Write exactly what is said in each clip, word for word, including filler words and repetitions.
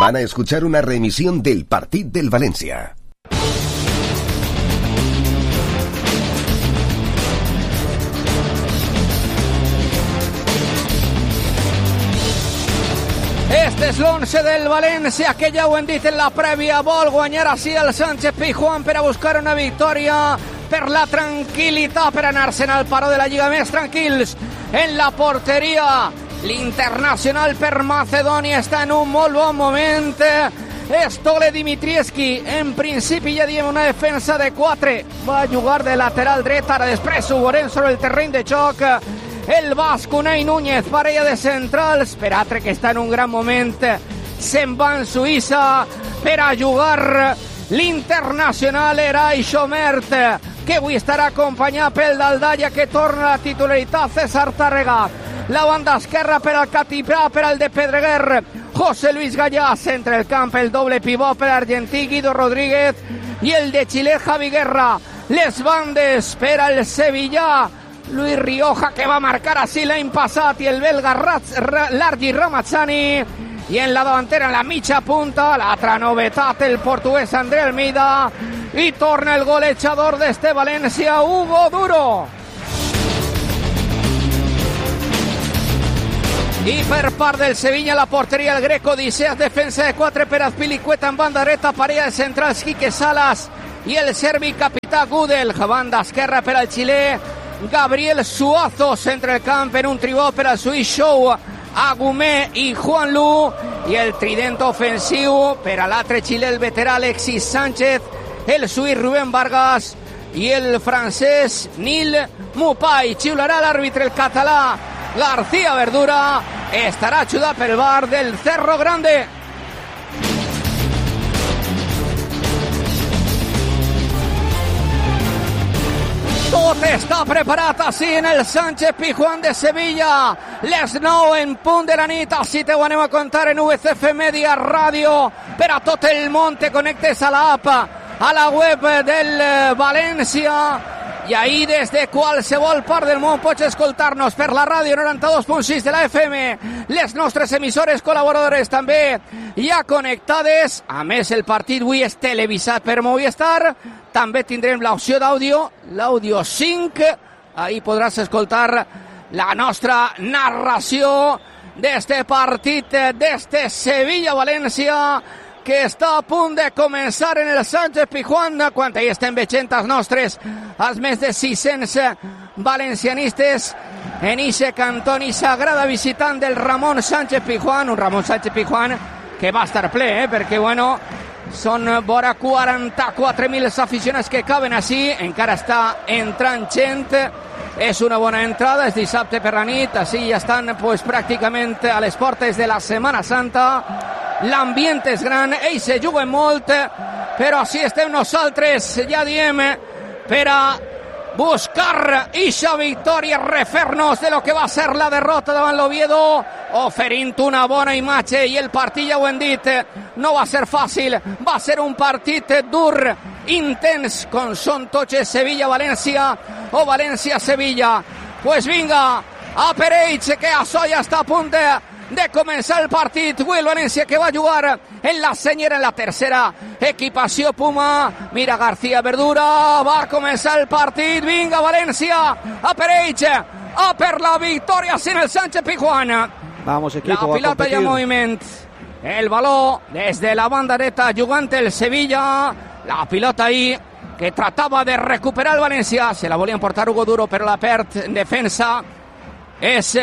Van a escuchar una reemisión del Partit del Valencia. Este és l'onze del València, que ja ho hem dit en la prèvia, vol guanyar així el Sánchez-Pizjuán per a buscar una victòria per la tranquil·litat, per anar-se'n al paró de la Lliga més tranquils. En la porteria, l'internacional per Macedònia està en un molt bon moment. Stole Dimitrievski, en principi ja diem una defensa de quatre, va jugar de lateral dret, ara després ho veurem sobre el terreny de joc. El basc Unai Núñez, parella de centrals, per altre que està en un gran moment, se'n va en Suïssa per a jugar l'internacional Eray Xomert, que avui estarà acompanyat pel Daldalla, que torna a la titularitat, César Tàrrega. La banda esquerra per al Catiprà, per al de Pedreguer, José Luis Gallà, centre el camp, el doble pivot per argentí Guido Rodríguez i el de Xile Javi Guerra. Les bandes per al Sevilla, Luis Rioja, que va marcar així l'any passat, i el belga Largi Ramazzani. I en la davantera, en la mitja punta, l'altra novetat, el portuguès André Almeida. I torna el golejador d'este València, Hugo Duro. I per part del Sevilla, la porteria, el Greco Odisseas, defensa de quatre per Azpilicueta en banda dreta, parella de centrals Quique Salas i el serbi capità Gudel. Banda esquerra per al xilè Gabriel Suazo, centre el camp en un tribó per al suís Show, Agumé i Juan Lu, i el trident ofensiu per a l'altre xilè, el veterà Alexis Sánchez, el suís Rubén Vargas i el francès Nil Mupai. Xiularà l'àrbitre, el català García Verdura, estarà ajudat pel V A R del Cerro Grande. Tot està preparat així en el Sánchez-Pizjuán de Sevilla. Les nou en punt de la nit, així te ho anem a contar en U C F Media Ràdio per a tot el món. Te connectes a l'app, a la web del València, i ahir des de qualsevol part del món pots escoltar-nos per la ràdio noranta-dos punt sis de la F M, les nostres emissores col·laboradores també ja connectades. A més, el partit avui és televisat per Movistar. També tindrem l'opció d'àudio, l'àudio cinc. Ahí podràs escoltar la nostra narració d'este partit, d'este Sevilla-València, que està a punt de començar en el Sánchez-Pizjuán, quan hi estem veient els nostres, els més de sis-cents valencianistes en ixe cantó, i sagrada visitant del Ramon Sánchez-Pizjuán, un Ramon Sánchez-Pizjuán que va estar ple, eh? perquè bueno, són vora quaranta-quatre mil aficionats que caben així, encara està entrant gent. És una bona entrada, és dissabte per la nit, així ja estan pues, pràcticament a les portes de la Setmana Santa. L'ambient és gran, ells se juguen molt, però així estem nosaltres, ja diem, per a buscar ixa victòria, refer-nos de lo que va ser la derrota davant l'Oviedo, oferint una bona imatge, i el partit, ja ho hem dit, no va ser fàcil, va ser un partit dur, intens, com són tots Sevilla-València o València-Sevilla. Pues vinga, a per ells, que això ja està a punt de, de començar el partit. Avui el València, que va jugar en la senyera, en la tercera equipació Puma. Mira García Verdura, va començar el partit. Vinga València, a per ells, a per la victòria en el Sánchez-Pizjuán. Vamos, equipo, la pilota ja en moviment, el baló des de la banda dreta jugant el Sevilla. La pilota ahí que tratava de recuperar el València, se la volia emportar Hugo Duro, però la perd en defensa. És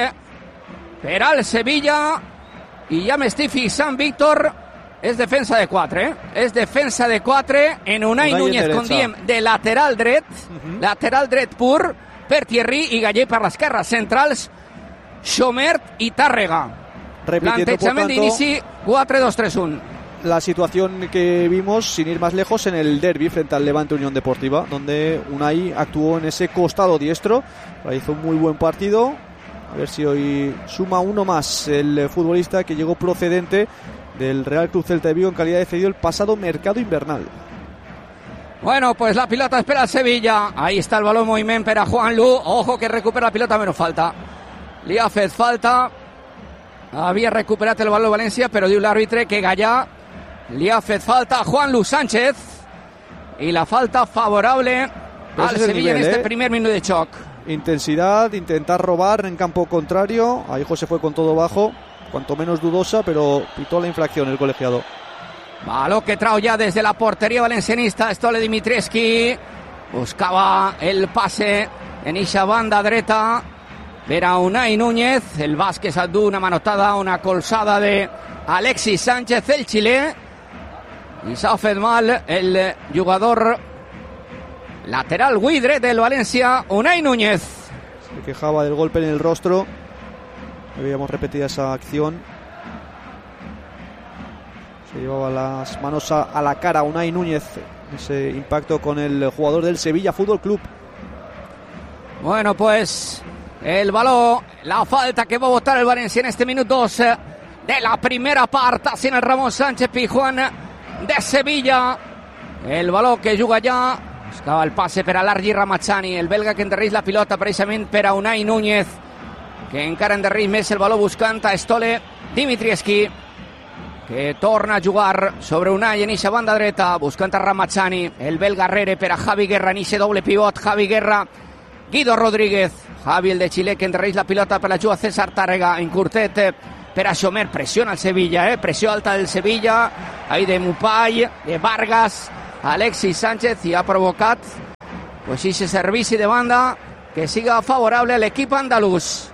per al Sevilla, i ja m'estic fixant, Víctor, és defensa de quatre, eh? És defensa de quatre en Unai Núñez, com diem, de lateral dret, uh-huh. lateral dret pur, per Thierry i Gallé per l'esquerra, centrals Xomert i Tàrrega. Plantejament d'inici quatre dos tres uno. La situación que vimos, sin ir más lejos, en el derbi frente al Levante Unión Deportiva, donde Unai actuó en ese costado diestro, hizo un muy buen partido. A ver si hoy suma uno más el futbolista que llegó procedente del Real Club Celta de Vigo en calidad de cedido el pasado mercado invernal. Bueno, pues la pilota espera el Sevilla. Ahí está el balón, moviment per a Juan Lu. Ojo que recupera la pilota, menos falta. Li ha fet falta havia recuperat el valor València, però diu l'àrbitre que Gallà li ha fet falta a Juan Luis Sánchez y la falta favorable Pero al es Sevilla nivel, en este ¿eh? primer minuto de choc. Intensidad, intentar robar en campo contrario. Ahí José fue con todo bajo, cuanto menos dudosa, pero pitó la infracción el colegiado. Baló que trau ya desde la portería valencianista. Stole Dimitrievski buscaba el pase en eixa banda dreta. Era Unai Núñez. El Vázquez adú una manotada, una colzada de Alexis Sánchez, el xilè. Y s'ha fet mal el jugador lateral Widre del Valencia, Unai Núñez. Se quejaba del golpe en el rostro. Habíamos repetido esa acción. Se llevaba las manos a, a la cara Unai Núñez. Ese impacto con el jugador del Sevilla Fútbol Club. Bueno, pues el balón, la falta que va a botar el Valencia en este minuto dos de la primera parte, así en el Ramón Sánchez Pizjuán de Sevilla. El balón que juga ja, buscava el passe per a l'Argi Ramachani, el belga que enderreix la pilota precisament per a Unai Núñez, que encara enderreix més el baló buscant a Stole Dimitrievski, que torna a jugar sobre Unai en eixa banda dreta, buscant a Ramachani, el belga Herrera per a Javi Guerra en eixe doble pivot, Javi Guerra, Guido Rodríguez, Javi el de Xile que enderreix la pilota per la juga César Tàrrega, en curtet per a Xomer, pressiona el Sevilla, eh? pressió alta del Sevilla, ahí de Mupay, de Vargas, Alexis Sánchez, i ha provocat pues ese servici de banda que siga favorable a l'equip andalús.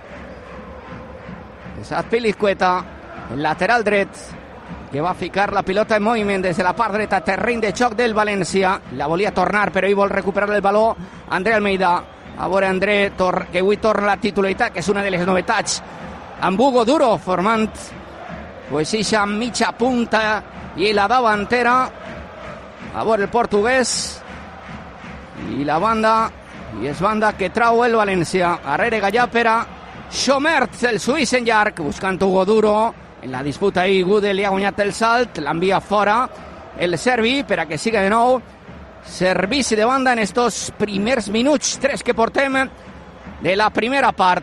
És Azpilicueta, el lateral dret, que va ficar la pilota en moviment des de la part dreta, terreny de xoc del València. La volia tornar, però ell vol recuperar el baló André Almeida. A veure André, que avui torna la titularitat, que és una de les novetats, amb Hugo Duro formant pues eixa mitja punta i la davantera. A veure el portuguès i la banda, i és banda que trau el València. Arrere Gallà per a Schomertz, el suís en llarg, buscant Hugo Duro. En la disputa ahí Gude li ha guanyat el salt, l'envia fora el serbi per a que siga de nou servici de banda en estos primers minuts, tres que portem de la primera part.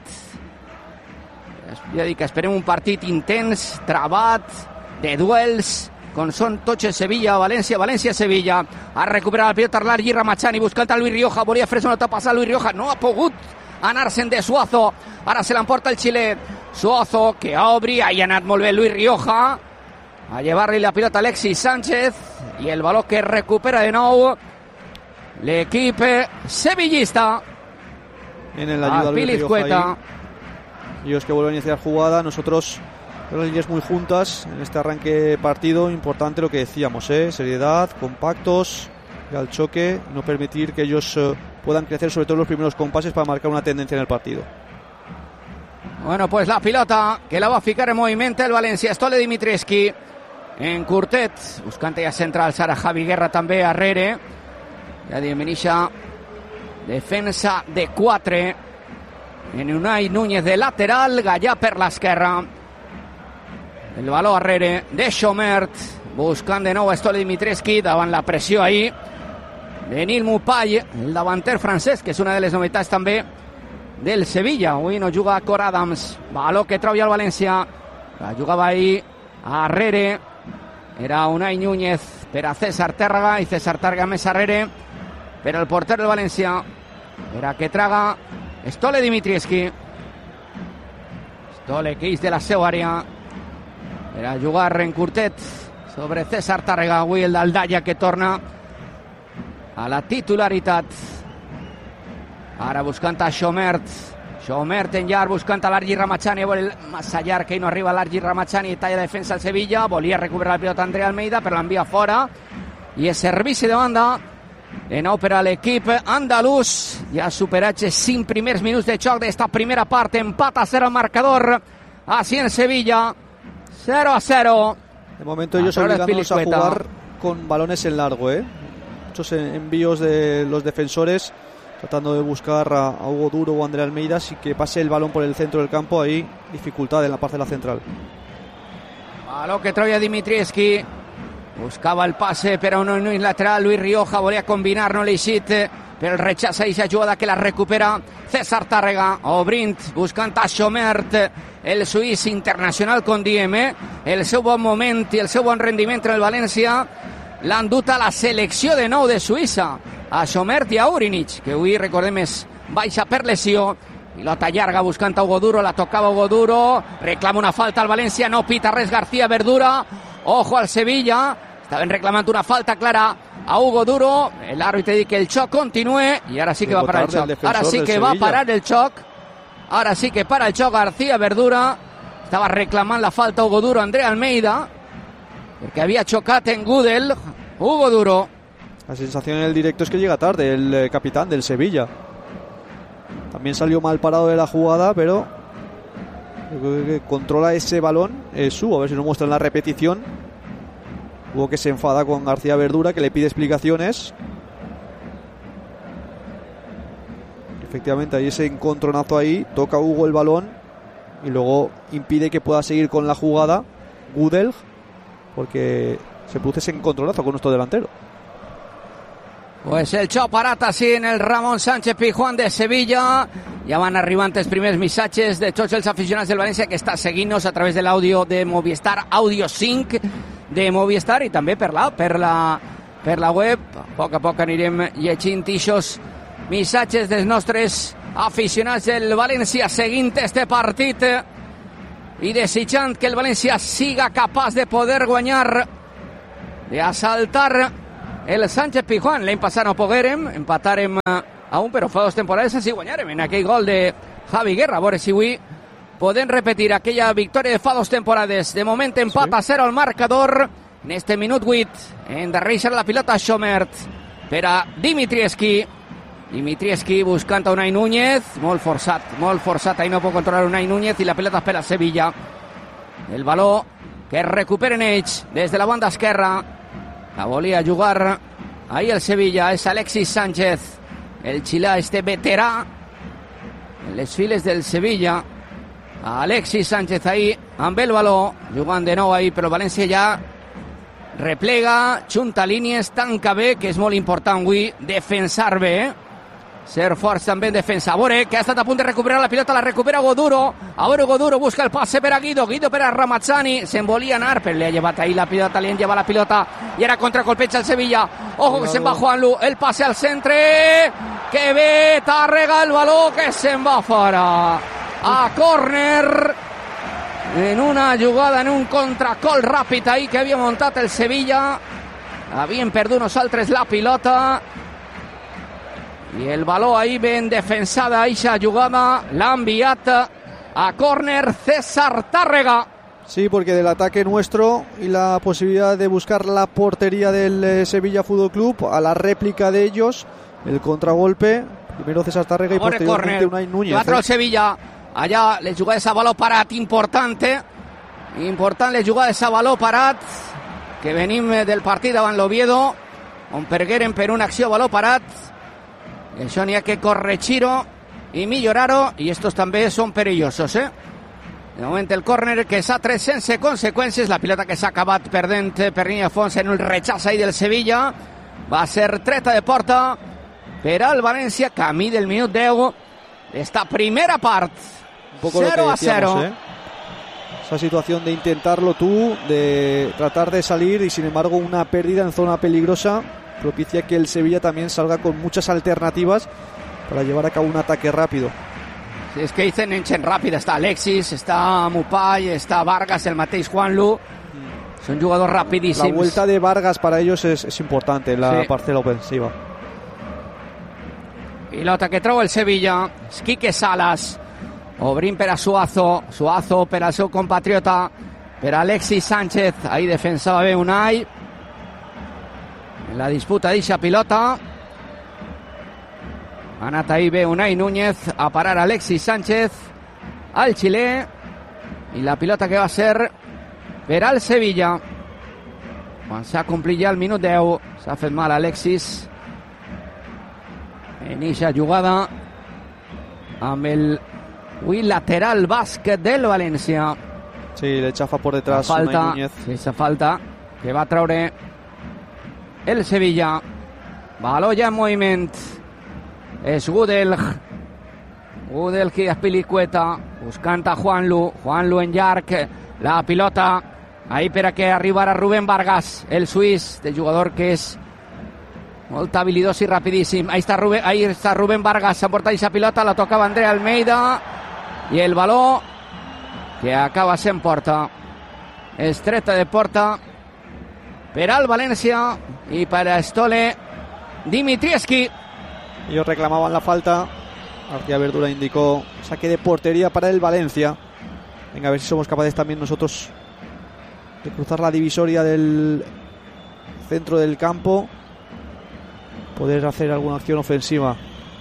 Ja dic que esperem un partit intens, trabat, de duels, com són tots el Sevilla, València, València, Sevilla. Ha recuperat la pilota l'Argi Ramachani buscant a Luis Rioja, volia fer una tapa a Luis Rioja, no ha pogut anar-se'n de Suazo, ara se l'emporta el xilè. Suazo que obri, ha anat molt bé Luis Rioja a llevar-li la pilota a Alexis Sánchez i el baló que recupera de nou l'equip sevillista. En la ayuda Luis Rioja. Ellos que vuelven a iniciar jugada, nosotros las líneas muy juntas en este arranque partido. Importante lo que decíamos, ¿eh? Seriedad, compactos, y al choque, no permitir que ellos eh, puedan crecer, sobre todo en los primeros compases, para marcar una tendencia en el partido. Bueno, pues la pilota que la va a ficar en movimiento el València. Stole Dimitrievski en curtet, buscant ja central Sara Javi Guerra també a Herrera. Ja diem inicia defensa de quatre en Unai Núñez de lateral, Gallà per l'esquerra. El baló a Herrera de Schomert, buscant de nou a Stole Dimitrievski davant la pressió ahí de Nil Mupay, el davanter francès, que és una de les novetats també del Sevilla. Avui no juga Cor Adams. Baló que trau ja el València. La jugava ahí a Herrera. Era Unai Núñez per a César Tàrrega i César Tàrrega més Herrera per al porter del València. Per a que traga Stole Dimitrievski. Stole que és de la seva àrea per a jugar en curtet sobre César Tàrrega. Avui el d'Aldaya que torna a la titularitat. Ara buscant a Schomert. Schomert en llarg, buscant a l'Argi Ramachani. El massa llarg que no arriba l'Argi Ramachani. Talla defensa al Sevilla. Volia recuperar la pilota André Almeida, però l'envia fora. I el servici de banda de nou per a l'equip andalús. Ja superat els cinc primers minuts de xoc d'esta primera part. Empat a zero el marcador. Así en Sevilla. cero a cero. De momento ellos obligándonos a jugar con balones en largo, ¿eh? Muchos envíos de los defensores, tratando de buscar a, a Hugo Duro o a André Almeida, así que pase el balón por el centro del campo. Ahí dificultad en la parcela central. Baló que traía Dimitrievski, buscava el passe per a un Núñez lateral. Luis Rioja volia combinar, no l'ha eixit, però el rechaça i jugada que la recupera César Tàrrega. Obrint buscant a Schomert el suís internacional con Diem, eh? el seu bon moment i el seu bon rendiment en el València l'han dut a la selecció de nou de Suïssa, a Somert i a Urinic, que avui, recordem, és baixa per lesió. Pilota llarga buscant a Hugo Duro, la tocava Hugo Duro, reclama una falta al València, no pita res García Verdura, ojo al Sevilla, estaven reclamant una falta clara a Hugo Duro, el árbitro dice que el choc continúe y ahora sí que va a parar el choc, ahora sí que va a parar el choc, ahora sí que para el choc García Verdura, estaba reclamando la falta Hugo Duro, Andrea Almeida, porque había chocat en Gudel, Hugo Duro. La sensación en el directo es que llega tarde el eh, capitán del Sevilla. También salió mal parado de la jugada, pero yo creo que controla ese balón. Es su, a ver si nos muestra en la repetición. Hugo que se enfada con García Verdura, que le pide explicaciones. Efectivamente, hay ese encontronazo ahí. Toca Hugo el balón y luego impide que pueda seguir con la jugada Gudel, porque se produce ese encontronazo con nuestro delantero. Pues el xoc parat així en el Ramon Sánchez Pizjuán de Sevilla. Ja van arribant els primers missatges de tots els aficionats del València que està seguint-nos a través de l'àudio de Movistar, Audio cinc de Movistar, i també per la, per la, per la web. A poc a poc anirem llegint ixos missatges dels nostres aficionats del València seguint este partit i desitjant que el València siga capaç de poder guanyar, de assaltar el Sánchez Pizjuán. L'any passat no poguérem, empatarem a un, però fa dos temporades així guanyarem en aquell gol de Javi Guerra. A veure si avui podem repetir aquella victòria de fa dos temporades. De moment empat a zero al marcador en este minut vuit. Endarrereix la pilota Schomert per a Dimitrievski. Dimitrievski buscant a Unai Núñez, molt forçat, molt forçat, ahí no pot controlar Unai Núñez i la pilota per a Sevilla. El baló que recuperen ells des de la banda esquerra. La volia jugar ahí el Sevilla, és Alexis Sánchez, el xilà, este veterà en les files del Sevilla. Alexis Sánchez ahí amb el baló, jugant de nou ahí, però València ja replega, junta línies, tanca bé, que és molt important avui, defensar bé, eh? Ser forts també en defensa. A veure, que ha estat a punt de recuperar la pilota, la recupera Hugo Duro. A veure, Hugo Duro busca el passe per a Guido, Guido per a Ramazzani, se'n volia anar, però li ha llevat ahí la pilota, li han llevat la pilota, i ara contracolpeja el Sevilla. Ojo que se'n va Juanlu, el passe al centre, que bé, Tàrrega el baló, que se'n va fora. A córner, en una jugada, en un contracol ràpid ahí que havia muntat el Sevilla. Havien perdut nosaltres la pilota. I el baló ahí ben defensada, eixa jugada, l'ha enviat a córner César Tàrrega. Sí, porque del ataque nuestro y la posibilidad de buscar la portería del eh, Sevilla Fútbol Club a la réplica de ellos, el contragolpe, primero César Tàrrega y posteriormente Unai Núñez. Cuatro el Sevilla, allà les jugades a baló parat, importante, important les jugades a baló parat, que venim del partit davant l'Oviedo, on pergueren per una acció a baló parat. Això n'hi ha que corregir-ho i millorar-ho, i estos també són perillosos, eh? De moment el córner que s'ha tret sense conseqüències, la pilota que s'ha acabat perdent per línia de fons en un rechaç ahí del Sevilla, va ser treta de porta per al València, camí del minut deu d'esta primera part. cero a cero. ¿eh? Esa situación de intentarlo tú, de tratar de salir, y sin embargo una pérdida en zona peligrosa propicia que el Sevilla también salga con muchas alternativas para llevar a cabo un ataque rápido. Sí, és que dicen enchen ràpida, està Alexis, està Mupay, està Vargas, el mateix Juanlu, son jugadors rapidíssims. La vuelta de Vargas para ellos es, es importante en la sí. parcela ofensiva. Pilota que treu el Sevilla, Quique Salas, obrint per a Suazo, Suazo per al seu compatriota, per a Alexis Sánchez, ahí defensava bé Unai. En la disputa d'eixa pilota ha anat ahí bé Unai Núñez a parar Alexis Sánchez al xilè, i la pilota que va ser per al Sevilla. Quan s'ha complit ja el minut deu, s'ha fet mal Alexis en eixa jugada amb el avui lateral bàsquet del València. Sí, le chafa por detrás falta, Unai Núñez. Sí, esa falta que va traure el Sevilla. Baló ja en moviment. És Gudel. Udelgi Azpilicueta buscant a Juanlu, Juanlu en llarg, la pilota ahí per a que arribara Rubén Vargas, el suís, de jugador que és molt habilidós i rapidíssim. Ahí està Rubén, ahí està Rubén Vargas, s'emporta aquesta pilota, la tocava Andrea Almeida i el baló que acaba sent porta. Estreta de porta per al València y para Stole Dimitrievski. Ellos reclamaban la falta. García Verdura indicó saque de portería para el Valencia. Venga, a ver si somos capaces también nosotros de cruzar la divisoria del centro del campo, poder hacer alguna acción ofensiva.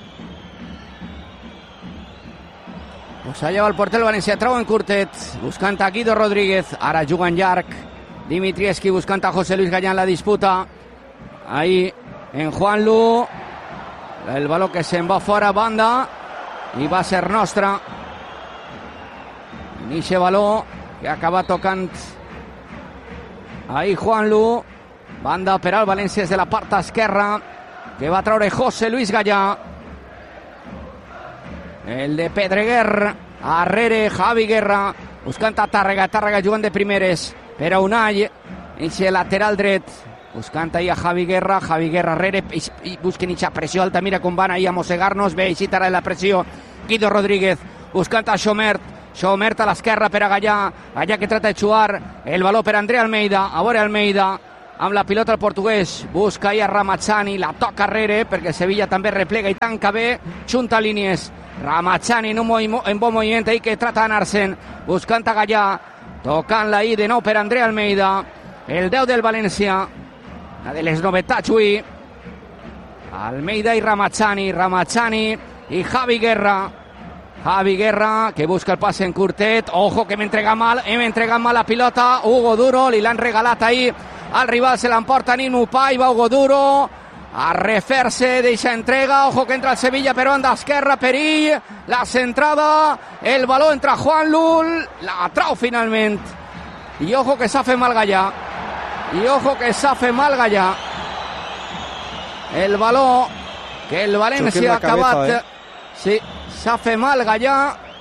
Pues ha llevado el porter el València, trau en curtet, buscant a Guido Rodríguez, ara juga en llarg, Dimitrievski buscant a José Luis Gallá en la disputa, ahí en Juanlu, el baló que se'n va fora banda i va ser nostre. Inicia baló que acaba tocant ahí Juanlu, banda per al València des de la part esquerra, que va traure José Luis Gallá. El de Pedreguer, arrere Javi Guerra, buscant a Tàrrega, Tàrrega jugant de primeres per a Unai, inicia lateral dret, buscant ahí a Javi Guerra, Javi Guerra arrere, i, i busquen ixa pressió alta, mira com van ahí a mossegar-nos, ve, així tarà la pressió, Guido Rodríguez, buscant a Xomert, Xomert a l'esquerra per a Gallà, Gallà que trata de xuar, el baló per a Andrea Almeida, a veure Almeida, amb la pilota el portuguès, busca ahí a Ramazzani, la toca arrere, perquè Sevilla també replega i tanca bé, junta línies, Ramazzani en un moviment, en bon moviment ahí que trata d'anar-se'n, buscant a Gallà, tocant-la ahí de nou per Andrea Almeida, el deu del València, una de les novetats avui, Almeida i Ramazzani, Ramazzani i Javi Guerra, Javi Guerra que busca el passe en curtet, ojo que m'entrega mal, hem entregat mal la pilota, Hugo Duro, li l'han regalat ahí al rival, se l'emporta Nino Pai, va Hugo Duro a refer-se d'eixa entrega, ojo que entra el Sevilla per banda esquerra, perill, la centrada, el baló entra Juan Lul, la trau finalment, i ojo que s'ha fet mal Gallà, i ojo que s'ha fet mal Gallà, el baló que el València ha acabat, eh? sí, s'ha fet mal Gallà,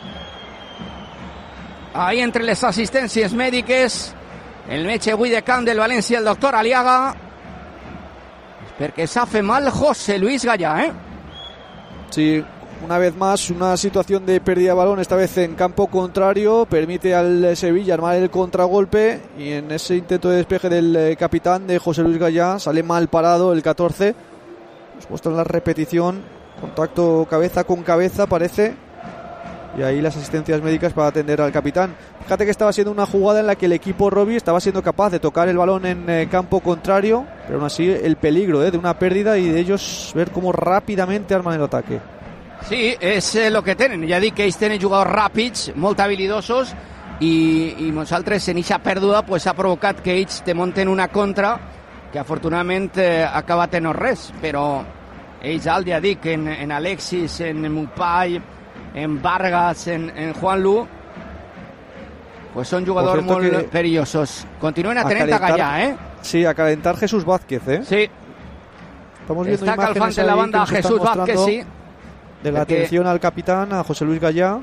ahí entre les assistències mèdiques, el metge avui de camp del València, el doctor Aliaga, perquè s'ha fet mal José Luis Gallà, ¿eh? Sí, una vez más, una situación de pérdida de balón, esta vez en campo contrario, permite al Sevilla armar el contragolpe y en ese intento de despeje del eh, capitán de José Luis Gallá sale mal parado el catorce. Nos muestran la repetición, contacto cabeza con cabeza parece, y ahí las asistencias médicas para atender al capitán. Fíjate que estaba siendo una jugada en la que el equipo Robbie estaba siendo capaz de tocar el balón en eh, campo contrario, pero aún así el peligro eh, de una pérdida y de ellos ver cómo rápidamente arman el ataque. Sí, és eh, el que tenen, ja dic que ells tenen jugadors ràpids, molt habilidosos, i, i nosaltres en eixa pèrdua pues, ha provocat que ells te monten una contra que afortunadament eh, ha acabat en no res, però ells alt, ja dic, en, en Alexis, en Mupai, en Vargas, en, en Juanlu, pues son jugadors molt que perillosos. Continuen atenent a, a Gallà, ¿eh? Sí, a calentar Jesús Vázquez, ¿eh? Sí. Estamos viendo Está calfant en la banda Jesús Vázquez, sí. De la perquè atención al capitán, a José Luis Gallà.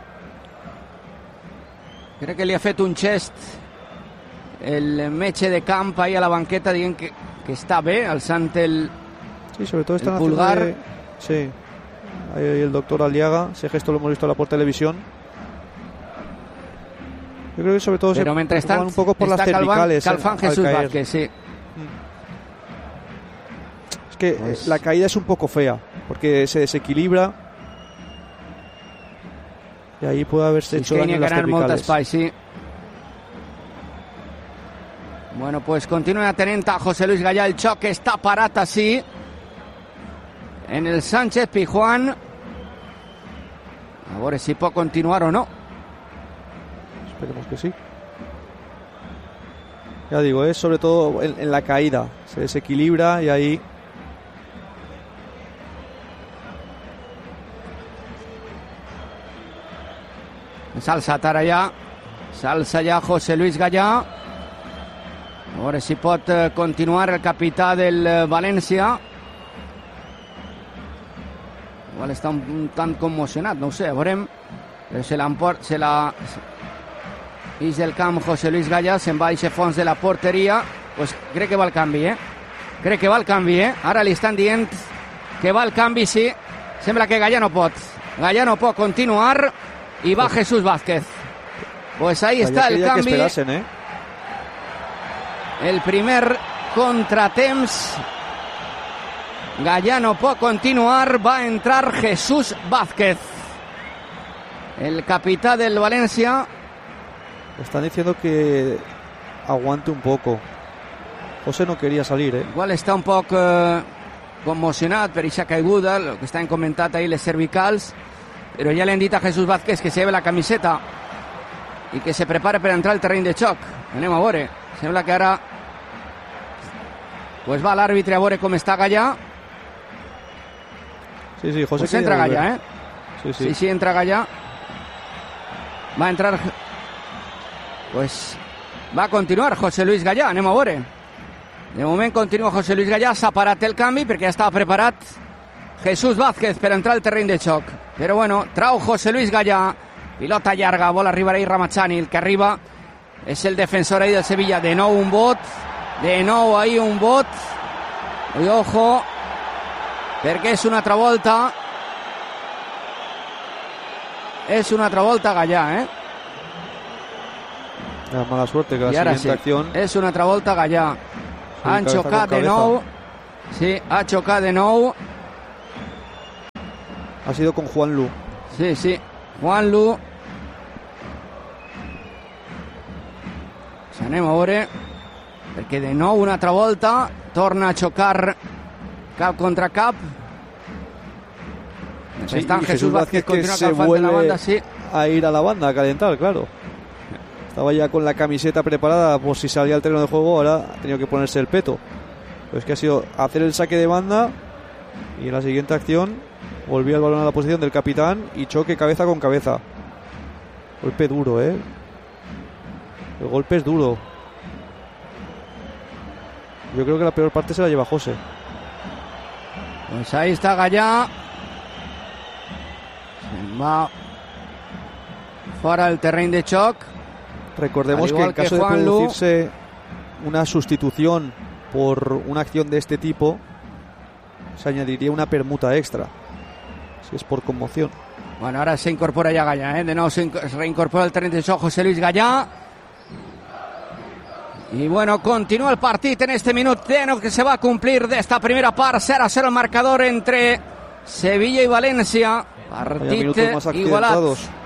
Crec que li ha fet un gest el metge de camp ahí a la banqueta dient que, que està bé, alçant el, sí, sobre todo están el pulgar. De, sí, ahí el doctor Aliaga, ese gesto lo hemos visto por televisión. Yo creo que sobre todo Pero se preocupan un poco por las cervicales. Calfán Jesús Vázquez, sí. Es que pues la caída es un poco fea, porque se desequilibra y ahí puede haverse hecho daño en las cervicales. Espai, sí. Bueno, pues continuen atenent a José Luis Gallà, el xoc està parat així en el Sánchez Pizjuán, a veure si pot continuar o no. Esperemos que sí. Ya digo, es sobre todo en, en la caída, se desequilibra y ahí s'alça ara ja, s'alça ja José Luis Gallà, a veure si pot continuar el capità del València. igual està un, un tant commocionat, no ho sé, veurem. Però se l'emport, se la... Ix del camp José Luis Gallà, se'n va a eixe fons de la porteria. Pues crec que va el canvi, eh? Crec que va el canvi, eh? Ara li estan dient que va el canvi, sí. Sembla que Gallà no pot. Gallà no pot continuar i va Jesús Vázquez. Pues ahí está el canvi. Eh? El primer contratemps. Gallà no pot continuar. Va a entrar Jesús Vázquez, el capitán del Valencia. Están diciendo que aguante un poco. José no quería salir, eh? Igual està un poc eh, conmocionat per aquesta caiguda, el que estan comentat ahir les cervicals, però ja li han dit a Jesús Vázquez que se lleve la camiseta i que se prepare per entrar al terreny de xoc. Anem a veure. Sembla que ara pues va l'àrbitre a veure com està Gallà. Sí, sí, José pues entra Gallà, eh? Sí, sí. Sí, sí, entra Gallà. Va a entrar... Pues va a continuar José Luis Gallà, anem a veure. De moment continua José Luis Gallà, s'ha parat el canvi perquè ja estava preparat Jesús Vázquez per entrar al terreny de xoc. Però bueno, trau José Luis Gallà, pilota llarga, vol arribar ahí Ramazani, el que arriba és el defensor ahí del Sevilla. De nou un bot, de nou ahí un bot. I ojo, perquè és una altra volta. És una altra volta Gallà, eh? La mala suerte que la siguiente sí, acción és una altra volta Gallà. sí, Han xocat de nou. Sí, ha xocat de nou. Ha sido con Juan Lu. Sí, sí, Juan Lu. Anem a veure, perquè de nou una altra volta torna a xocar cap contra cap. Sí, Están y Jesús Vázquez que continua se calfando en la vuelve banda, sí. a ir a la banda a calentar, claro. Estaba ya con la camiseta preparada por si salía al terreno de juego, ahora ha tenido que ponerse el peto. Pero es que ha sido hacer el saque de banda y en la siguiente acción volvía el balón a la posición del capitán y choque cabeza con cabeza. Golpe duro, ¿eh? El golpe es duro. Yo creo que la peor parte se la lleva José. Pues ahí está Gallà. Se va fora del terreny de xoc. Recordemos que en caso que de producirse una sustitución por una acción de este tipo, se añadiría una permuta extra, si es por conmoción. Bueno, ahora se incorpora ya Gallà, ¿eh? De nuevo se reincorpora el terreny de xoc José Luis Gallà. Y bueno, continúa el partido en este minuto que se va a cumplir de esta primera part. cero a cero el marcador entre Sevilla y Valencia. Partit igualat.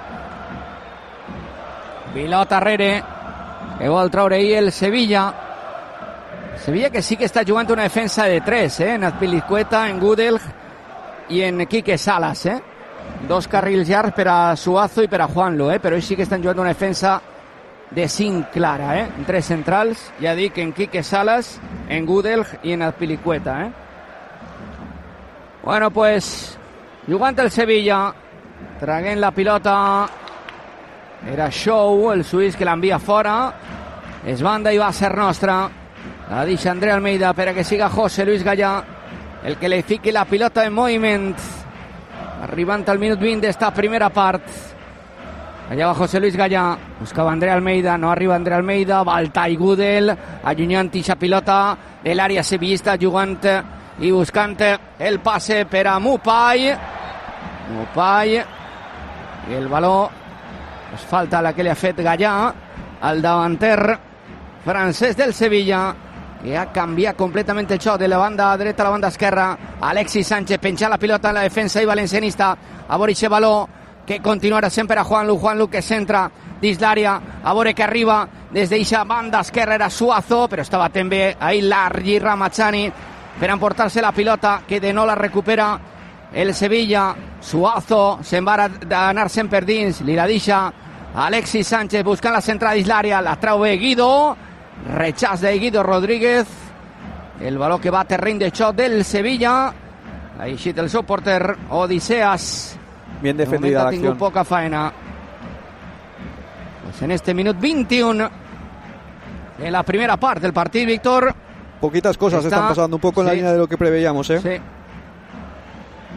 Pilota rere, que vol treure ahir el Sevilla. Sevilla que sí que està jugant una defensa de tres, eh? En Azpilicueta, en Gudelj i en Quique Salas, eh? Dos carrils llargs per a Suazo i per a Juanlu, eh? Però ells sí que estan jugant una defensa de cinc clara, eh? En tres centrals, ja dic, en Quique Salas, en Gudelj i en Azpilicueta, eh? Bueno, pues, jugant el Sevilla, traguent la pilota. Era Show, el suís, que l'envia fora. És banda i va ser nostra. La deixa André Almeida per a que siga José Luis Gallà, el que li fiqui la pilota en moviment. Arribant al minut vint d'esta primera part. Allà va José Luis Gallà. Buscava André Almeida, no arriba André Almeida. Va al Tai Gudel, allunyant ixa pilota de l'àrea sevillista, jugant i buscant el passe per a Mupai. Mupai. I el baló, pues falta la que li ha fet Gallà al davanter francès del Sevilla, que ha canviat completament el xoc de la banda dreta a la banda esquerra. Alexis Sánchez penja la pilota en la defensa i valencianista. A veure aquest baló que continuarà sempre a Juanlu. Juanlu que centra dins l'àrea, a veure que arriba des d'eixa banda esquerra. Era Suazo, però estava també ahí Largi Ramazani per emportar-se la pilota, que de nou la recupera el Sevilla. Suazo se'n va anar-se'n per dins, li la deixa Alexis Sánchez buscant la centrada dins l'àrea, la trau bé Guido, rechaç de Guido Rodríguez. El baló que va a terreny de xoc del Sevilla. Ha eixit el seu porter Odiseas. Bien defendida la acción. Ha tingut poca faena. Pues en este minut vint-i-un de la primera part del partit, Víctor. Poquitas cosas Está, están pasando, un poco en sí, la línea de lo que preveíamos, ¿eh? Sí.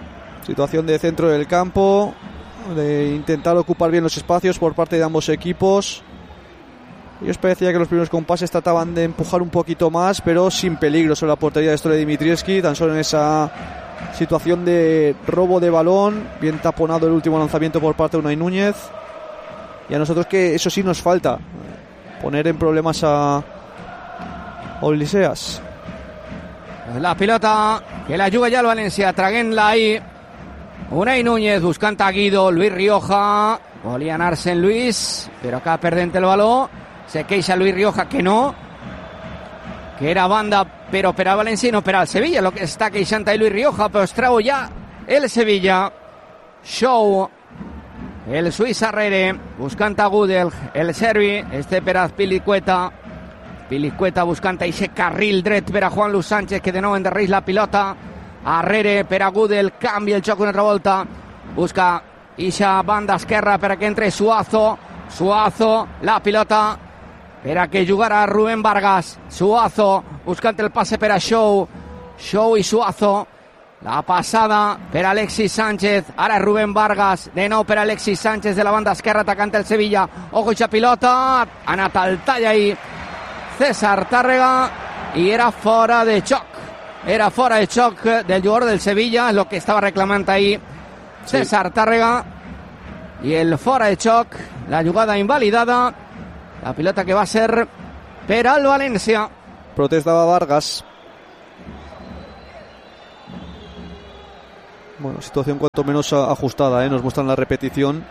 Situación de centro del campo, de intentar ocupar bien los espacios por parte de ambos equipos. Ellos parecía que los primeros compases trataban de empujar un poquito más, pero sin peligro sobre la portería de Stole Dimitrievski, tan solo en esa situación de robo de balón, bien taponado el último lanzamiento por parte de Unai Núñez. Y a nosotros, que eso sí nos falta, poner en problemas a Odysseas. La pilota que la juga ja el València, traguent-la ahí Unai Núñez, buscant a Guido. Luis Rioja volia anar-se en Luis, però acaba perdent el baló. Se queixa Luis Rioja que no, que era banda però per al València i no per al Sevilla, lo que està queixant ahí Luis Rioja, però es treu ja el Sevilla. Show, el suís arrere, buscant a Gudel, el serbi, este per a Azpilicueta. Pilicueta buscant aquest carril dret per a Juan Luis Sánchez, que de nou endarrereix la pilota. Arrere per a Gudel, canvia el joc una altra volta, busca ixa banda esquerra per a que entre Suazo. Suazo, la pilota per a que jugara Rubén Vargas. Suazo buscant el passe per a Show. Show i Suazo. La passada per a Alexis Sánchez. Ara Rubén Vargas, de nou per a Alexis Sánchez de la banda esquerra, atacant el Sevilla. Ojo ixa pilota, ha anat al tall ahí César Tàrrega i era fora de xoc. Era fora de xoc del jugador del Sevilla, és el que estava reclamant ahí César Tàrrega. I el fora de xoc, la jugada invalidada, la pilota que va ser per al València. Protestaba Vargas. Bueno, situación cuanto menos ajustada, ¿eh? Nos muestran la repetición.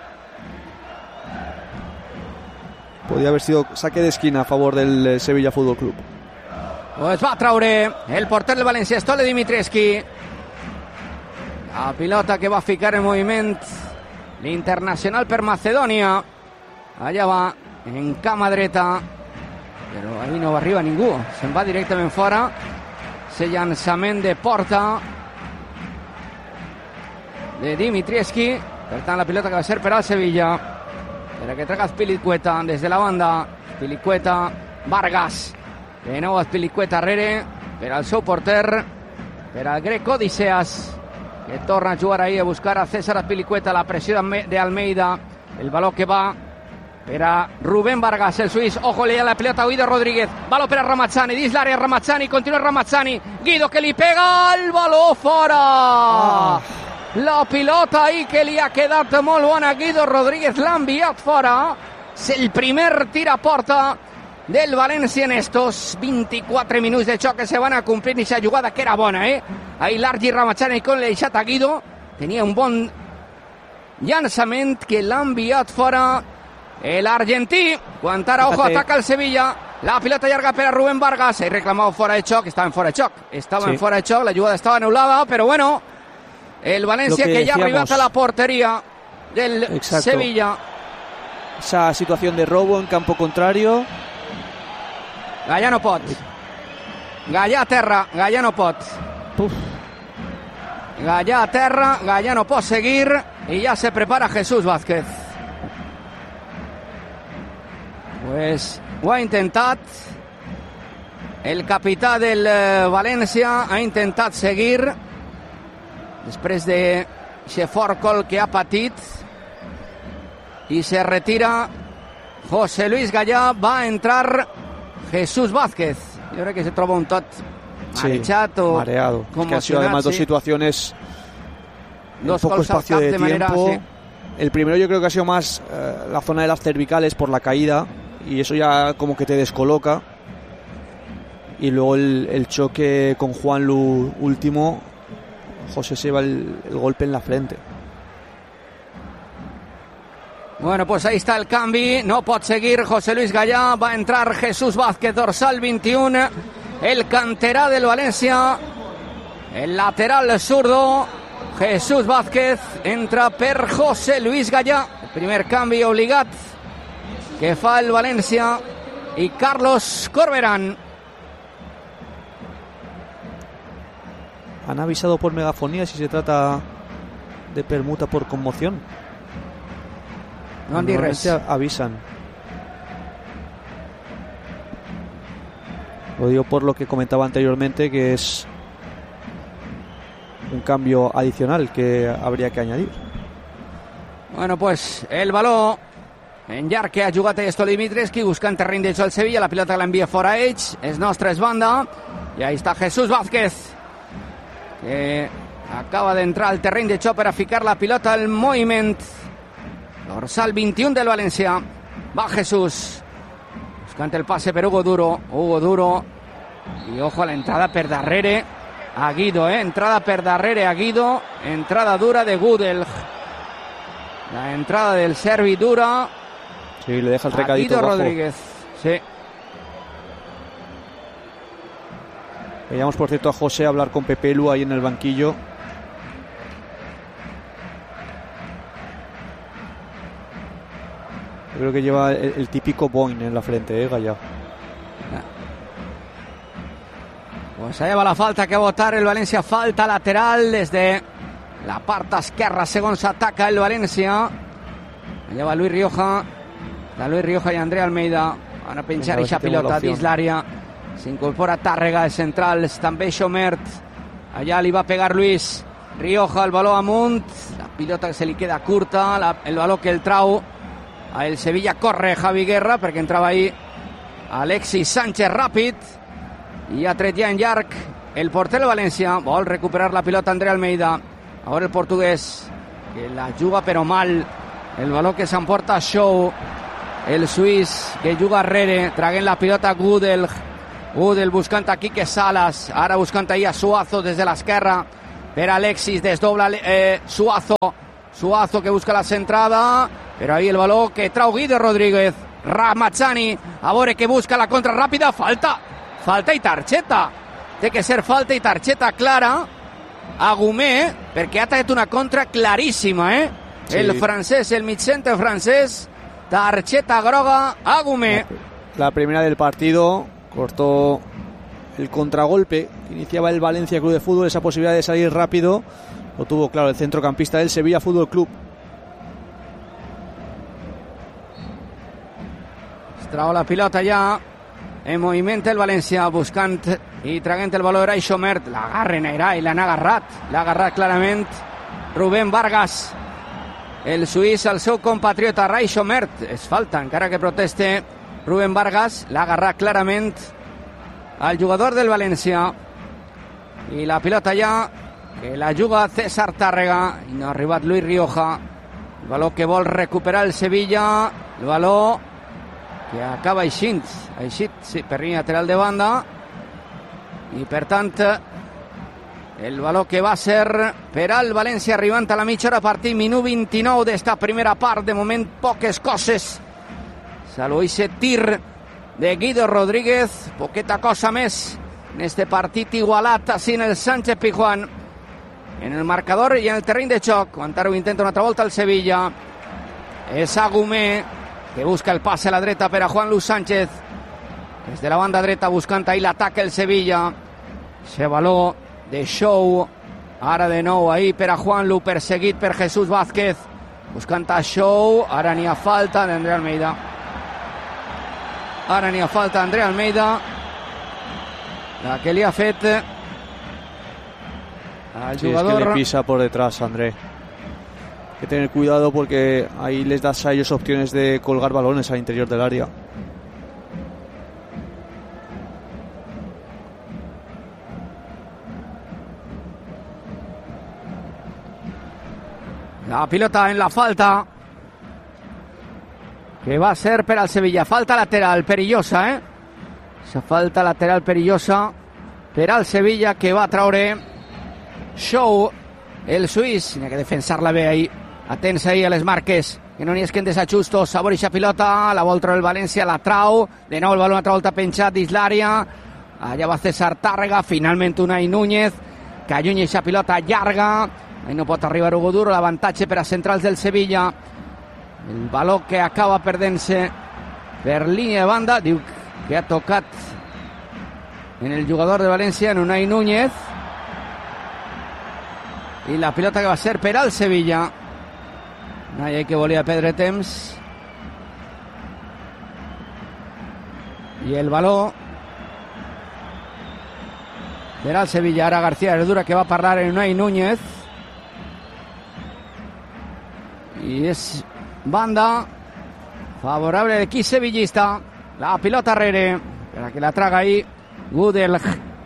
Podía haber sido saque de esquina a favor del Sevilla Fútbol Club. Pues va a traure el porter del València, Stole Dimitrievski. La pilota que va a ficar en moviment l'internacional per Macedònia. Allà va en cama dreta, però ahí no arriba ningú. Se'n va directament fora. Ese llançament de porta de Dimitrievski. Per tant, la pilota que va ser per al Sevilla. Per que traga Azpilicueta des de la banda. Azpilicueta, Vargas. De nou Azpilicueta arrere per al seu porter, per al grec Odysseas, que torna a jugar ahí a buscar a César Azpilicueta. La pressió de Almeida, el baló que va per a Rubén Vargas, el suís. Ojo, le da la pelota a Guido Rodríguez, baló per a Ramazzani, dins l'àrea Ramazzani, continua Ramazzani, Guido que li pega el baló fora. Ah. La pilota ahí que li ha quedat molt bona a Guido Rodríguez, l'ha enviat fora. És el primer tir a porta del València en estos vint-i-quatre minuts de xoc que se van a cumplir en esa jugada que era bona, eh? Ahí Largi Ramazzani con l'eixat a Guido, tenia un bon llançament que l'ha enviat fora el argentí. Quan ara, ojo, ataca el Sevilla, la pilota llarga per a Rubén Vargas, he reclamado fora de xoc, estava en fora de xoc, estava sí. en fora de xoc, la jugada estava anul·lada, però bueno, el València que, que ja ha arribat a la porteria del Exacto. Sevilla. Esa situación de robo en campo contrario. Gallà no pot. Gallà a terra, Gallà no pot. Uf. Gallà a terra, Gallà no pot seguir i ja se prepara Jesús Vázquez. Pues ho ha intentat. El capità del València ha intentat seguir després de aquest fort col que ha patit i se retira José Luis Gallà. Va a entrar Jesús Vázquez. Yo creo que se troba un tot marejat o mareado. Es que ha sido además sí. dos situaciones, dos poco espacio de, de tiempo. Manera, sí. El primero yo creo que ha sido más eh, la zona de las cervicales por la caída y eso ya como que te descoloca. Y luego el, el choque con Juanlu último, José se va el, el golpe en la frente. Bueno, pues ahí está el canvi, no pot seguir José Luis Gallà, va a entrar Jesús Vázquez, dorsal veintiuno, el canterà del València, el lateral zurdo, Jesús Vázquez, entra per José Luis Gallà, el primer canvi obligat que fa el València, y Carlos Corberán. Han avisado por megafonía si se trata de permuta por conmoción. No han dit res. Avisan. Lo digo por lo que comentaba anteriormente, que es un cambio adicional que habría que añadir. Bueno, pues el baló en llarg que ha jugat Estoli Dimitrescu buscant terreny de joc al Sevilla, la pilota l'envia fora ells, és nostra, és banda, i ahí està Jesús Vázquez, que acaba d'entrar al terreny de joc per a ficar la pilota al moviment. Dorsal vint-i-un del València, va Jesús, buscant el passe per Hugo Duro, Hugo Duro, i ojo a l'entrada per darrere a Guido, eh? entrada per darrere a Guido, entrada dura de Gudel, la entrada del serbi dura. Sí, le deja el recadito Guido bajo. Rodríguez, sí. Veíamos, por cierto, a José hablar con Pepe Lu ahí en el banquillo. Yo creo que lleva el, el típico boing en la frente, eh, Gallà. Pues allà va la falta que va votar el València, falta lateral des de la part esquerra, segons ataca el València. Allà va Luis Rioja, de Luis Rioja i André Almeida, van a penjar eixa pilota dins l'àrea, s'incorpora Tàrrega, els centrals, també Xomert, allà li va pegar Luis Rioja, el baló amunt, la pilota que se li queda curta, la, el baló que el trau a el Sevilla, corre Javi Guerra perquè entrava ahí Alexis Sánchez ràpid, i ha tret ja en llarg el porter del València, vol recuperar la pilota André Almeida, ara el portuguès que la juga però mal, el baló que s'emporta Show, el suís que juga arrere, traguent la pilota Gudel, Gudel buscant a Quique Salas, ara buscant ahí a Suazo des de l'esquerra per Alexis, desdobla eh, Suazo, Suazo que busca la centrada, però ahí el baló que trau Guido Rodríguez, Ramazzani, a veure que busca la contra ràpida, falta, falta i targeta, té que ser falta i targeta clara a Gumé, perquè ha tret una contra claríssima, eh? Sí. El francès, el mitcenter francès, tarjeta groga a Gumé. La primera del partido, cortó el contragolpe que iniciaba el Valencia Club de Fútbol, esa posibilidad de salir rápido, lo tuvo claro el centrocampista del Sevilla Fútbol Club. Trau la pilota ja en moviment el València, buscant i traguent el valor a Xomert, l'agarren a i l'han agarrat, l'ha agarrat clarament Rubén Vargas, el suís, el seu compatriota Rai Xomert, és falta, encara que proteste Rubén Vargas, l'ha agarrat clarament al jugador del València, i la pilota ja que la juga César Tàrrega, i no ha arribat Luis Rioja, el valor que vol recuperar el Sevilla, el valor que acaba eixint, eixit, sí, per línia lateral de banda, i per tant el valor que va ser per al València arribant a la mitja hora partit, minut vint-i-nou d'esta primera part, de moment poques coses, salvo ese tir de Guido Rodríguez, poqueta cosa més en este partit igualat així en el Sánchez Pizjuán, en el marcador i en el terreny de joc. Encara ho intenta una altra volta el Sevilla, és Agumé que busca el passe a la dreta per a Juan Luis Sánchez, des de la banda dreta buscant ahí l'atac el Sevilla, ese baló de Show, ara de nou ahí per a Juan Lu, perseguit per Jesús Vázquez, buscant a Show, ara n'hi ha falta d'André Almeida, ara n'hi ha falta d'André Almeida, la que li ha fet al sí, jugador. Es que le pisa por detrás, André. Hay que tener cuidado porque ahí les das a ellos opciones de colgar balones al interior del área. La pilota en la falta que va a ser per al Sevilla, falta lateral perillosa, eh? Esa falta lateral perillosa per al Sevilla que va a traure Show, el suís, n'hi ha que defensar-la bé ahí, atents ahí a les marques, que no n'hi esquen desajustos, sabor ixa pilota, la vol treure el València, la trau, de nou el baló una altra volta penjat dins l'àrea, allà va César Tàrrega, finalment Unai Núñez, que allunya ixa pilota llarga, ahí no pot arribar Hugo Duro, l'avantatge per a centrals del Sevilla, el baló que acaba perdent-se per línia de banda, diu que ha tocat en el jugador de València, en Unai Núñez, i la pilota que va ser per al Sevilla. Unai que volia perdre temps, i el baló Verá el Sevilla, ara García Herradura, que va a parlar en Unai Núñez. Y es banda favorable al equipo sevillista. La pilota Rere, para que la traga ahí Gudel.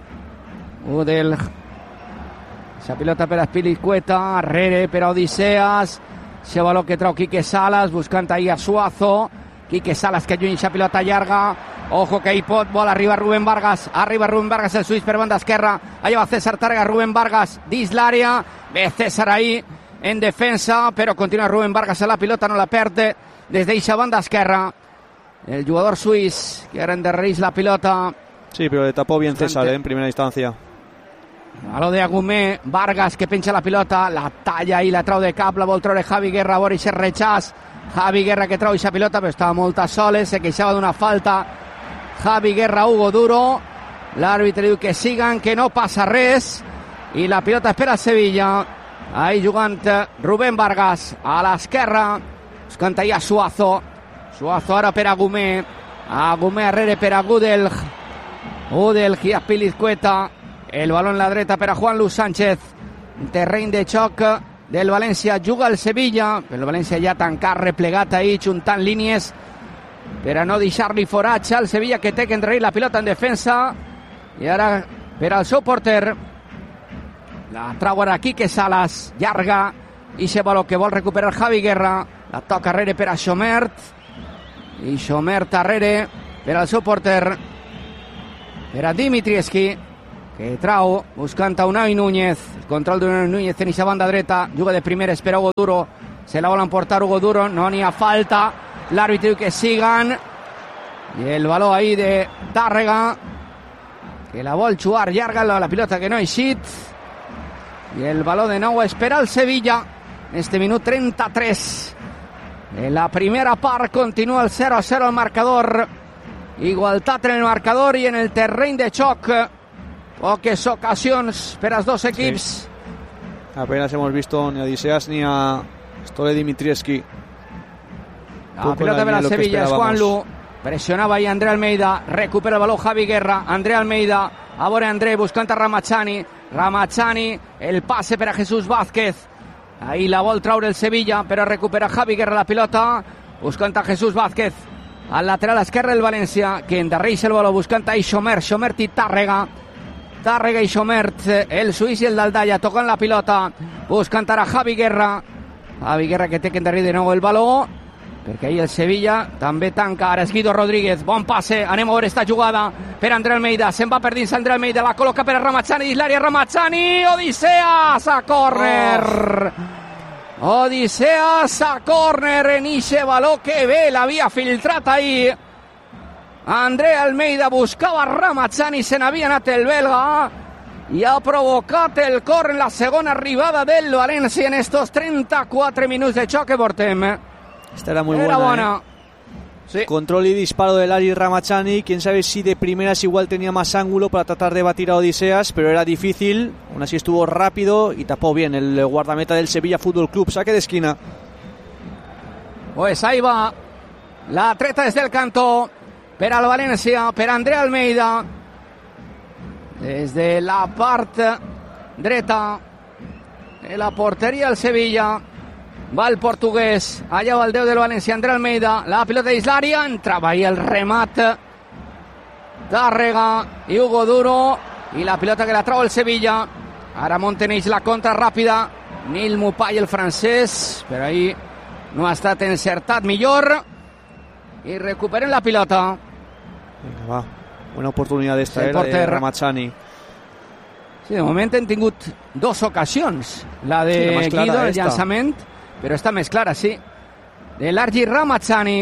Gudel. Esa pilota per Azpilicueta, Rere per Odiseas. Se baló que trau Quique Salas, buscant ahí a Suazo. Quique Salas que allunya esa pilota llarga. Ojo que hi pot, vol arriba Rubén Vargas. Arriba Rubén Vargas, el suís per banda esquerra. Allà va César Tàrrega, Rubén Vargas dins l'àrea. Ve César ahí en defensa, però continua Rubén Vargas a la pilota, no la perde des d'eixa banda esquerra. El jugador suís que ara endarrereix la pilota. Sí, pero le tapó bien César, ¿eh? En primera instancia. A lo de Agumé, Vargas que penja la pilota, la talla i la trau de cap, la vol treure Javi Guerra, a veure i se rechàs. Javi Guerra que trau aquesta pilota, però estava molt a soles, se queixava d'una falta. Javi Guerra, Hugo Duro. L'àrbitre diu que sigan, que no passa res. I la pilota espera el Sevilla. Ahí jugant Rubén Vargas a l'esquerra. Buscant ahí a Suazo. Suazo ara per Agumé. Agumé arrere per a Gudel. Gudel i Azpilicueta. El baló en la dreta per a Juan Luis Sánchez. Terreny de xoc del València. Juga el Sevilla. El València ja tancat, replegat ahí, juntant línies per a no deixar-li foratge al Sevilla, que té que endarrerir la pilota en defensa. I ara per al seu porter. La trau ara Quique Salas, llarga. I se baló que vol recuperar Javi Guerra. La toca arrere per a Xomert. I Xomert arrere per al seu porter. Per a Dimitrievski, que trau buscant a Unai Núñez. El control d'Unai Núñez en aquesta banda dreta. Juga de primera, espera Hugo Duro. Se la vol emportar Hugo Duro. No n'hi ha falta. L'àrbitre diu que sigan. I el baló ahí de Tàrrega, que la vol jugar llarga, la, la pilota que no ha eixit. I el baló de nou espera el Sevilla. En este minut trenta-tres. En la primera part continua el cero a cero al marcador. Igualtat en el marcador i en el terreny de xoc. Poques ocasions per als dos equips. Sí. Apenas hemos visto ni a Odiseas ni a Stole Dimitrievski. La pilota per al Sevilla és Juanlu. Pressionava ahí André Almeida. Recupera el baló Javi Guerra. André Almeida. A veure André buscant a Ramachani. Ramachani. El passe per a Jesús Vázquez. Ahí la vol traure el Sevilla, però recupera Javi Guerra la pilota. Buscant a Jesús Vázquez. Al lateral esquerre el València, que endarreix el baló buscant a Xomert. Xomert i Tàrrega. Tàrrega i Xomert, el suís i el d'Aldalla tocant la pilota, buscant ara Javi Guerra. Javi Guerra que té que endarrir de nou el baló, perquè ahí el Sevilla també tanca. Ara és Guido Rodríguez, bon passe, anem a veure esta jugada per André Almeida, se'n va per dins André Almeida, la col·loca per a Ramachani dins l'àrea. Ramachani, Odiseas a córner. Oh. Odiseas a córner en ixe baló que bé l'havia filtrat ahí. André Almeida buscava Ramachani, se n'havia anat el belga i ha provocat el córner en la segona arribada del València en estos trenta-quatre minuts de xoc que portem. Esta era muy era buena, buena. ¿eh? Sí. Control y disparo del Ari Ramachani. Quién sabe si de primeras igual tenía más ángulo para tratar de batir a Odiseas, pero era difícil. Aún así estuvo rápido y tapó bien el guardameta del Sevilla Fútbol Club. Saque de esquina. Pues ahí va la treta desde el canto per al València, per André Almeida. Desde la part dreta de la porteria del Sevilla va el portuguès, allà va el deu del València, André Almeida, la pilota dins l'àrea, entrava ahí el remat Tàrrega i Hugo Duro, i la pilota que la trau el Sevilla. Ara Monteneix la contra ràpida, Nil Mupay el francès, però ahí no ha estat encertat millor, i recuperen la pilota. Vinga, va. Buena oportunitat esta, sí, eh, la de Ramachani. Sí, de moment hem tingut dos ocasions. La de sí, la Guido, el llançament, però està més clara, sí. De l'Argi Ramachani.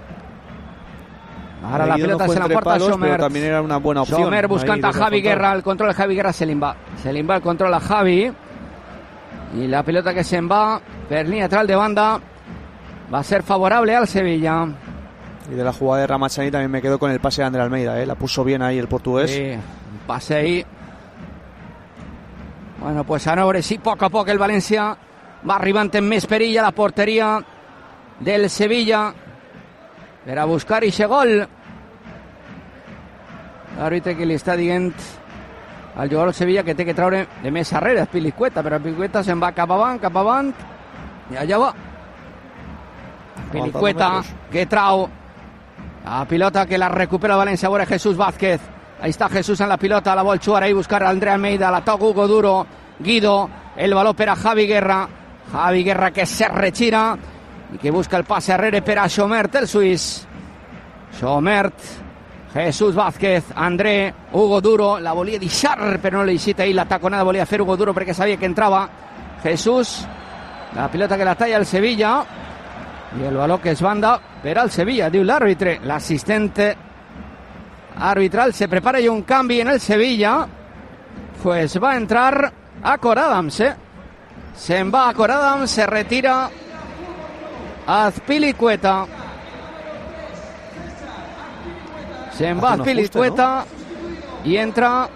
Ara la pelota no se la porta palos, Xomert. También era una buena opción. Xomert buscant a Javi Guerra. El control de Javi Guerra se li va. Se li va el control a Javi. Y la pelota que se'n va per línea lateral de banda va a ser favorable al Sevilla. Y de la jugada de Ramachani también me quedo con el pase de André Almeida, ¿eh? La puso bien ahí el portugués. Sí, un pase ahí. Bueno, pues ara a veure si a poc a poc el València va arribant en més perill a la porteria del Sevilla per a buscar ixe gol. L'àrbitre que li està dient al jugador Sevilla que té que treure de més arrere Azpilicueta, però Azpilicueta se'n va cap avant, cap avant, i allà va Azpilicueta que trau la pilota que la recupera el València, veure Jesús Vázquez, ahí está Jesús en la pilota, la vol jugar ahí, buscar a André Almeida, la toca Hugo Duro, Guido, el baló per a Javi Guerra, Javi Guerra que se retira i que busca el passe arrere per a Xomert, el suís. Xomert, Jesús Vázquez, André, Hugo Duro, la volia deixar, però no li deixita ahí la taconada, volia fer Hugo Duro perquè sabia que entrava Jesús, la pilota que la talla el Sevilla, i el baló que es banda per al Sevilla, diu l'àrbitre, l'assistente arbitral, se prepara ya un cambio en el Sevilla, pues va a entrar Acor Adams, ¿eh? Se va Acor Adams, se retira Azpilicueta. Se va Azpilicueta, ¿no? Y entra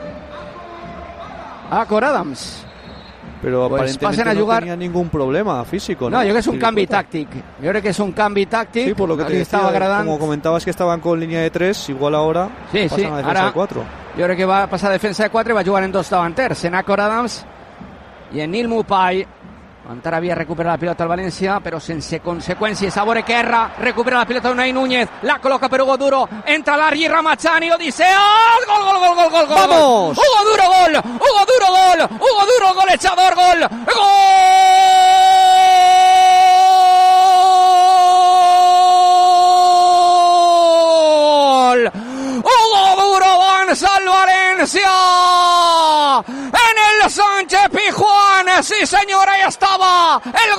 Acor Adams. Pero pues aparentemente pasen a no jugar... tenía ningún problema físico, ¿no? No, yo creo que es un canvi tàctic. Yo creo que es un canvi tàctic. Sí, por lo que te decía, estaba agradant... como comentabas que estaban con línea de tres, igual ahora sí, pasan sí, a defensa ara, de cuatro. Jo crec que va passar a defensa de quatre i va jugar en dos davanters, en Acor Adams i en Nil Mupai. Encara havia recuperat la pilota al València, però sense conseqüències. A veure que erra, recupera la pilota Unai Núñez, la col·loca per Hugo Duro, entra l'Argi Ramazani, Odisea, gol, gol, gol, gol, gol, gol. ¡Vamos! Hugo Duro, gol, Hugo Duro, gol, Hugo Duro, golejador, gol, gol. Hugo Duro avanza al Valencia en el Sánchez Pizjuán. Sí, señora, ahí estaba el